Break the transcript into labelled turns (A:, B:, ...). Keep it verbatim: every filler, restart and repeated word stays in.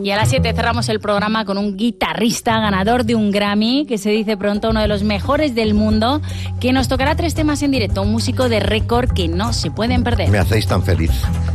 A: Y a las siete cerramos el programa con un guitarrista ganador de un Grammy, que se dice pronto uno de los mejores del mundo, que nos tocará tres temas en directo, un músico de récord que no se pueden perder.
B: Me hacéis tan feliz.